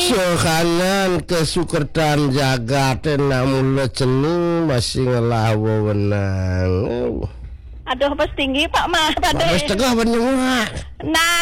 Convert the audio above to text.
Sokanan kesukertan jagat namun cenu masih ngelawo wenang. Aduh, pas tinggi Pak mah tadi. Pas tengah bener. Nah,